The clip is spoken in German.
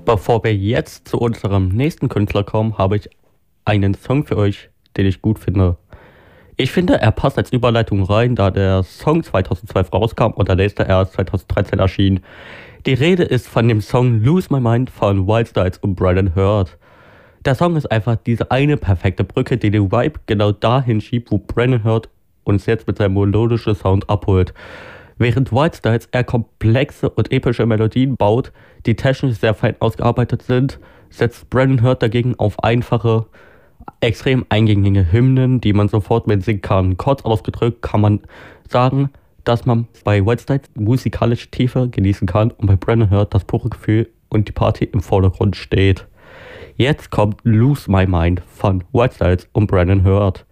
Bevor wir jetzt zu unserem nächsten Künstler kommen, habe ich einen Song für euch, den ich gut finde. Ich finde, er passt als Überleitung rein, da der Song 2012 rauskam und der nächste erst 2013 erschien. Die Rede ist von dem Song Lose My Mind von Wild Styles und Brandon Hurt. Der Song ist einfach diese eine perfekte Brücke, die den Vibe genau dahin schiebt, wo Brandon Hurt uns jetzt mit seinem melodischen Sound abholt. Während Wild Styles eher komplexe und epische Melodien baut, die technisch sehr fein ausgearbeitet sind, setzt Brandon Hurt dagegen auf einfache, extrem eingängige Hymnen, die man sofort mitsingen kann. Kurz ausgedrückt kann man sagen, dass man bei Wild Styles musikalische Tiefe genießen kann und bei Brandon Hurt das pure Gefühl und die Party im Vordergrund steht. Jetzt kommt Lose My Mind von Wild Styles und Brandon Hurt.